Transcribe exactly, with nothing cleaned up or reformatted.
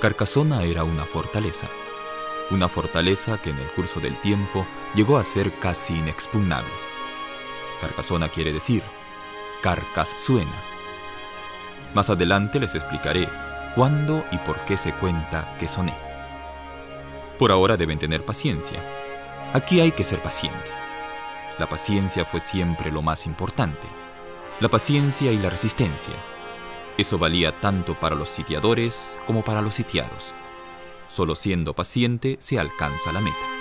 Carcasona era una fortaleza, una fortaleza que en el curso del tiempo llegó a ser casi inexpugnable. Carcasona quiere decir, Carcas suena. Más adelante les explicaré cuándo y por qué se cuenta que soné. Por ahora deben tener paciencia. Aquí hay que ser paciente. La paciencia fue siempre lo más importante. La paciencia y la resistencia. Eso valía tanto para los sitiadores como para los sitiados. Solo siendo paciente se alcanza la meta.